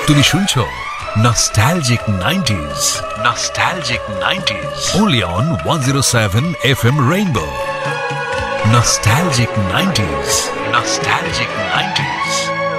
তুমি শুনছো Nostalgic 90s. Nostalgic 90s. Only on 107 FM Rainbow. Nostalgic 90s. Nostalgic 90s.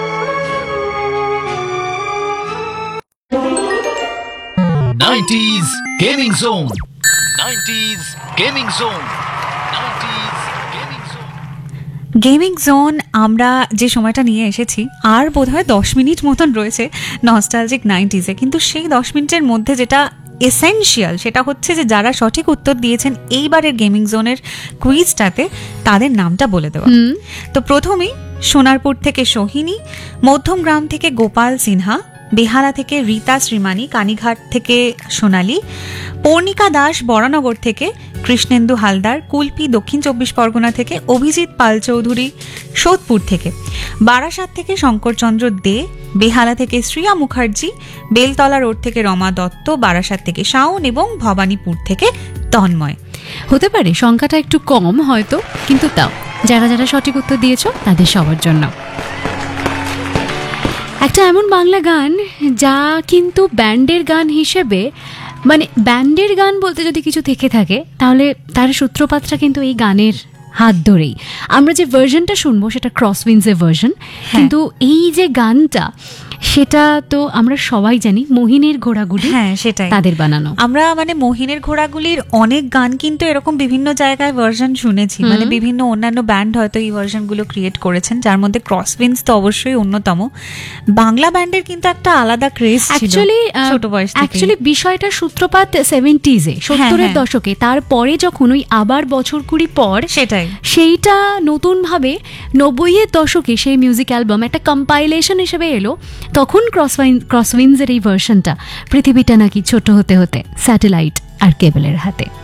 '90s Gaming Zone. '90s Gaming Zone. '90s Gaming Zone. Gaming zone আমরা যে সময়টা নিয়ে এসেছি আর বোধহয় 10 মিনিট মতন রয়েছে নস্টালজিক 90s-এ, কিন্তু সেই 10 মিনিটের মধ্যে যেটা এসেনশিয়াল সেটা হচ্ছে যে যারা সঠিক উত্তর দিয়েছেন এইবারের গেমিং জোনের কুইজটাতে তাদের নামটা বলে দেওয়া। তো প্রথমেই সোনারপুর থেকে সোহিনী, মধ্যমগ্রাম থেকে গোপাল সিনহা, বেহালা থেকে রীতা শ্রীমানি, কানীঘাট থেকে সোনালী, পর্ণিকা দাস বরানগর থেকে, কৃষ্ণেন্দু হালদার, কুলপি দক্ষিণ 24 পরগনা থেকে, অভিজিৎ পাল চৌধুরী সোদপুর থেকে, বারাসাত থেকে শঙ্করচন্দ্র দে, বেহালা থেকে শ্রিয়া মুখার্জি, বেলতলা রোড থেকে রমা দত্ত, বারাসাত থেকে শাওন এবং ভবানীপুর থেকে তন্ময়। হতে পারে সংখ্যাটা একটু কম হয়তো, কিন্তু তাও যারা যারা সঠিক উত্তর দিয়েছো তাদের সবার জন্য একটা এমন বাংলা গান যা কিন্তু ব্যান্ডের গান হিসেবে, মানে ব্যান্ডের গান বলতে যদি কিছু থেকে থাকে তাহলে তার সূত্রপাতটা কিন্তু এই গানের হাত ধরেই। আমরা যে ভার্জনটা শুনবো সেটা ক্রসউইন্ডসের ভার্জন, কিন্তু এই যে গানটা সেটা তো আমরা সবাই জানি মোহিনীর ঘোড়াগুলি, হ্যাঁ সেটাই তাদের বানানো। আমরা মানে মোহিনীর ঘোড়াগুলির অনেক গান কিন্তু এরকম বিভিন্ন জায়গায় ভার্জন শুনেছি, মানে বিভিন্ন অন্যান্য ব্যান্ড হয়তো এই ভার্জনগুলো ক্রিয়েট করেছেন, যার মধ্যে ক্রসউইন্ডস তো অবশ্যই অন্যতম। বাংলা ব্যান্ডের কিন্তু একটা আলাদা ক্রেজ ছিল ছোট বয়স থেকে। অ্যাকচুয়ালি বিষয়টা সূত্রপাত 70s-এ, 70-এর দশকে, তারপরে যখন ওই আবার বছর 20 পর সেইটা নতুন ভাবে 90-এর দশকে সেই মিউজিক অ্যালবাম একটা কম্পাইলেশন হিসেবে এলো, তখন ক্রসউইন্ডসের এই ভার্সনটা পৃথিবীটা নাকি ছোট হতে হতে স্যাটেলাইট আর কেবলের হাতে।